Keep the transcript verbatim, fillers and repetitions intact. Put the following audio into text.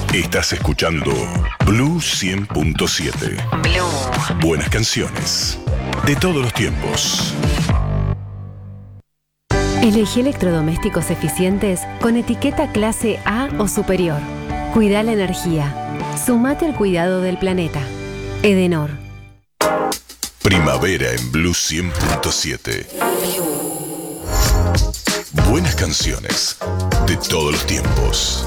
Estás escuchando Blue cien punto siete. Blue. Buenas canciones de todos los tiempos. Elegí electrodomésticos eficientes con etiqueta clase A o superior. Cuida la energía. Sumate al cuidado del planeta. Edenor. Primavera en Blue cien punto siete. Buenas canciones de todos los tiempos.